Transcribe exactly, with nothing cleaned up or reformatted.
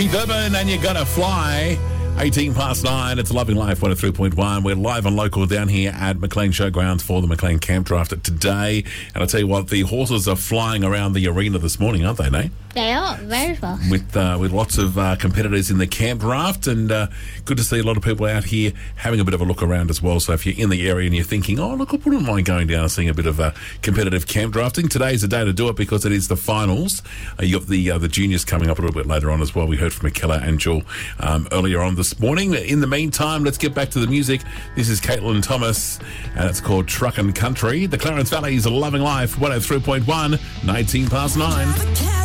Keith Urban and You're Gonna Fly. eighteen past nine, it's Loving Life one oh three point one. We're live and local down here at McLean Showgrounds for the McLean Camp Draft today. And I'll tell you what, the horses are flying around the arena this morning, aren't they, Nate? They are, very well. With uh, with lots of uh, competitors in the camp draft, and uh, good to see a lot of people out here having a bit of a look around as well. So if you're in the area and you're thinking, oh, look, I wouldn't mind going down and seeing a bit of uh, competitive camp drafting, today's the day to do it because it is the finals. Uh, you got the uh, the juniors coming up a little bit later on as well. We heard from Michaela and Jill um, earlier on this morning. In the meantime, let's get back to the music. This is Caitlin Thomas, and it's called Truckin' Country. The Clarence Valley's Loving Life one oh three point one, nineteen past nine.